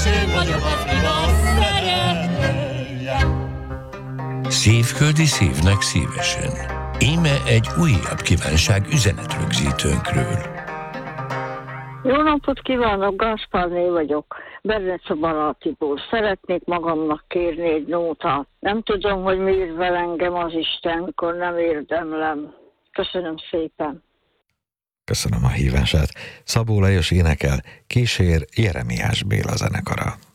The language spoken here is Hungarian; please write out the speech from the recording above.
Én vagyok az, ki azt szerelje. Szívköldi szívnek szívesen. Íme egy újabb kívánság üzenetrögzítőnkről. Jó napot kívánok, Gáspárné vagyok, Bernece Barátiból. Szeretnék magamnak kérni egy nótát. Nem tudom, hogy miért vel engem az Isten, mikor nem érdemlem. Köszönöm szépen. Köszönöm a hívását. Szabó Lajos énekel, kísér Jeremiás Béla zenekara.